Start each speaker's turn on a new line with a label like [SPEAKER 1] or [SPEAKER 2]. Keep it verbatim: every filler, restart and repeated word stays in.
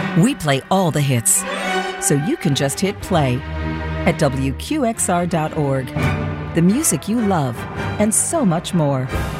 [SPEAKER 1] We play all the hits, so you can just hit play at W Q X R dot org. The music you love, and so much more.